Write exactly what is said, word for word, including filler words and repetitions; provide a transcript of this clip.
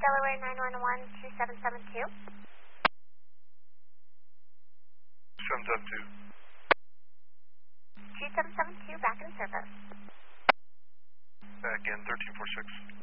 Delaware nine one one, two seven seven two. seven seven two. two seven seven two, back in service. Back in thirteen four six.